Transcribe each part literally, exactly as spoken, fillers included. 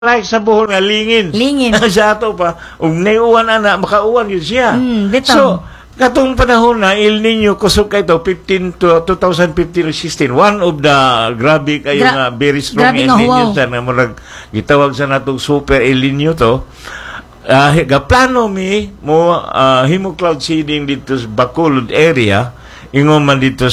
like sa buhol nga lingin. Lingin. Sa ato pa, ug naiuwan ana makauwan yun siya. Mm, bitaw. So, katong panahon na El Nino kusog kay to fifteen to twenty fifteen sixteen, one of the grabe kayo Gra- nga very strong El Nino sa nga murag gitawag sa natong super El Nino to. Uh, gaplano mi mo uh, himo cloud seeding dito sa Bacolod area, ingon man dito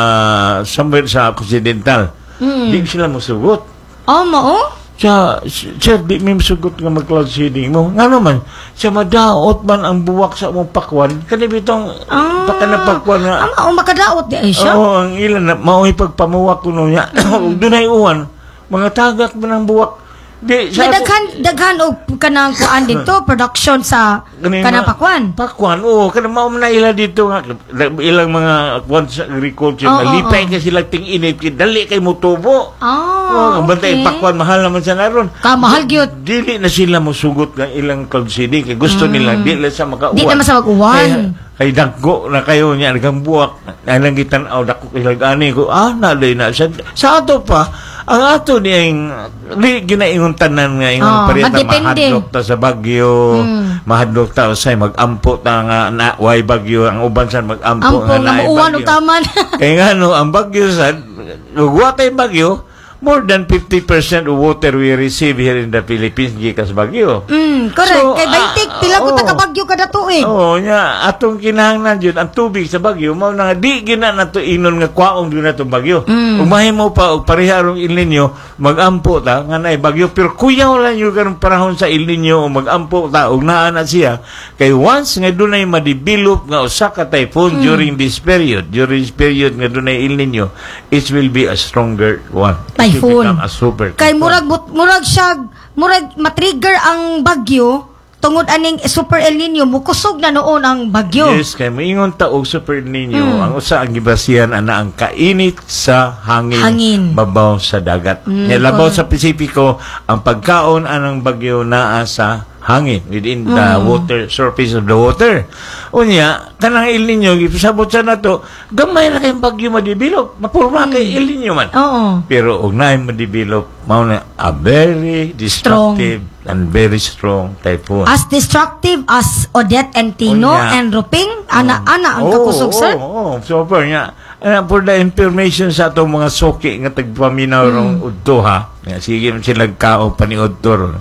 sa somewhere sa occidental. Mm. Di sila mosugot. Oh, mao? Siya, siya di may sugot nga mag-cloud seeding mo. Nga naman, siya madaot man ang buwak sa mong pakwan. Kanibitong ah, baka na pakwan nga. Ah, mao makadaot di ay siya? Oo, ang ilan na, mao'y pagpamuwak ko nun niya. Doon ay uwan, mga tagak man ang buwak. Di, sa daghan, daghan o kanang kuan dito, production sa kanang pakwan. Pakwan, oo. Kanang maom na ila dito nga, ilang mga kuan sa agriculture, oh, nalipay oh, oh. kasi lagting init, dali kay mutubo. Oh, oh, bantay, okay. Pakwan, mahal naman sa naron. Ka, mahal gyud. Dili na sila musugot ng ilang cloud seeding, kay gusto mm. nila, di na sa makauwan. Di naman sa mag-uwan. Kay dagko na kayo niya, nagang buwak, nalang gitan-aw, dako kilagani ko, ah, nalay na. Sa, sa ato pa, ang ato niyang, di ginaingon tanan nga, yung oh, pariyata mahadlok ta sa Bagyo, mm. mahadlok ta usay, mag-ampo ta nga, na, way Bagyo, ang uban saan mag-ampo nga na mauwan o taman. Kaya nga no, ang Bagyo saan, ugwatay Bagyo, more than fifty percent of water we receive here in the Philippines gikas Bagyo. Mm, correct. So, kay Baitik, uh, pila ko oh, taga Bagyo kada tuig. Oo, oh, nya atong kinahanglan jud ang tubig sa Bagyo mao na di gina nato inon nga kwaong dun nato Bagyo. Mm. Ug mahimo pa og pareharong El Nino magampo ta nga naay Bagyo pero kuyaw lang yung karon panahon sa El Nino o magampo ta og naa na siya kay once nga dunay ma-develop nga usa ka typhoon mm. during this period, during this period nga dunay El Nino, it will be a stronger one. Typhoon. A super kay murag murag siya murag matrigger ang bagyo tungod aning super El Nino mukusog na noon ang bagyo. Yes, kay moingon ta og super El Nino mm. ang usa ang gibasihan ana ang kainit sa hangin, hangin. babaw sa dagat. Mm, yeah, labaw sa Pasipiko ang pagkaon anang bagyo naa sa hangin within the mm. water surface of the water. Unya kanang El Nino gipasabot sa nato gamay na kay bagyo madibilop mapurma mm. kay El Nino man. Oo. Pero og naay madibilop mao na a very destructive strong. And very strong typhoon. As destructive as Odette and Tino Unya. And Ruping ana-ana ang oh, kakusog sir. Oo, oh, oh. Super nya. Uh, for the information sa atong mga soki nga tagpaminaw mm. rong udto ha. Sige man sila kao paniudto.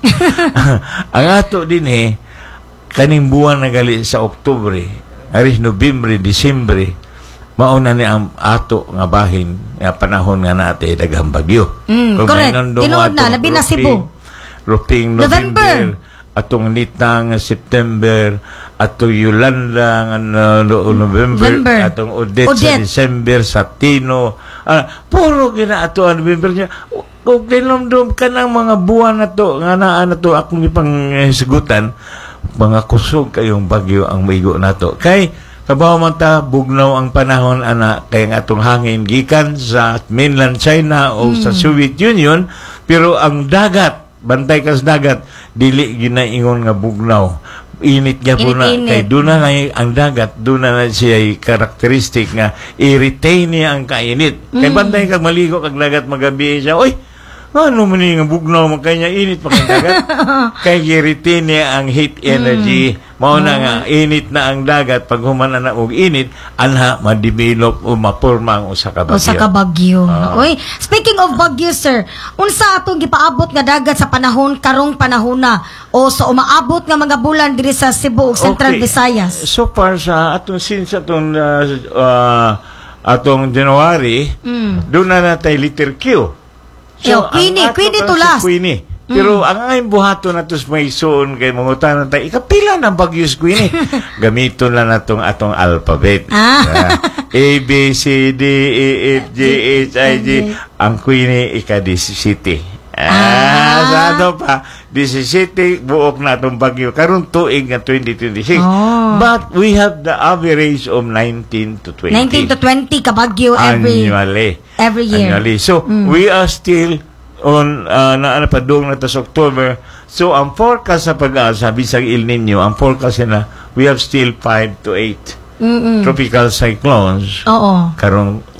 Ang ato din eh kaning buwan na gali sa Oktubre, aris Nobyembre, Disyembre, mauna ni ang ato nga bahin nga panahon nga natin daghang bagyo. Mm, correct. Tinuod na labi na Cebu. Ruping November, atong nitang September, atong Yolanda nga no, November, November, atong Odette, Odette sa December, sa Tino, ah, puro gina ato ang November niya. Kung dinumdum ka ng mga buwan na to, nga naan na to, akong ipang hisugutan, mga kusog kayong bagyo ang maigo na to. Kay, kabaw man ta, bugnaw ang panahon, ana, kay nga atong hangin gikan sa mainland China o mm. sa Soviet Union, pero ang dagat, bantay kas dagat dili ginaingon nga bugnaw init gyud na kay duna na ang dagat duna na siya karakteristik nga i-retain niya ang kainit mm. kay bantay kag maligo kag dagat magabi siya oy ano man nga bugnaw man kanya init pa kay dagat kay i-retain niya ang heat energy mm. mao na nga init na ang dagat pag human na og init anha ma-develop o mapurma ang usa ka bagyo usa ka bagyo uh. Oy speaking of bagyo sir unsa atong gipaabot nga dagat sa panahon karong panahona o sa umaabot nga mga bulan diri sa Cebu ug Central okay. Visayas so far sa atong since atong uh, uh, atong January mm. doon na natay letter Q. So, Queenie, Queenie to last. Queenie. Pero mm. ang ayong buhato na ito may soon kay mangutan tayo, ikapila ng bagyos Queenie. Gamiton lang na itong atong alphabet. Ah. Uh, A, B, C, D, E, F, G, H, I, J. Ang Queenie, ika-disisiti. Ah, ah. Sa ato pa, disisiti, buok na itong bagyo. Karong tuig na twenty twenty-six. Oh. But we have the average of nineteen to twenty. nineteen to twenty kabagyo every annually. Every year. Annually. So, mm. we are still on, uh, na ano pa, doon na sa October. So, ang forecast sa pag-asa, bisag El Nino, ang forecast na, we have still five to eight Mm-mm. tropical cyclones. Oo. Karong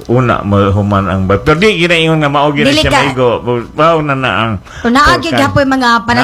una mo human ang bagyo. Pero di ginaingon nga mao gyud Dili siya ka- maigo. Mao na na ang So, naagi forecast. gapoy mga panag